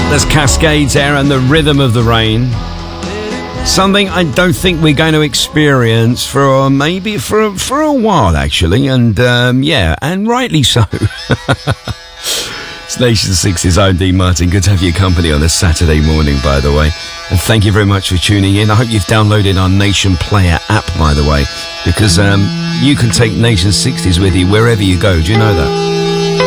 There's Cascades there and the rhythm of the rain. Something I don't think we're going to experience for maybe for a while, actually. And yeah, and rightly so. It's Nation 6's own Dean Martin. Good to have your company on a Saturday morning, by the way. And thank you very much for tuning in. I hope you've downloaded our Nation Player app, by the way, because you can take Nation 60s with you wherever you go. Do you know that?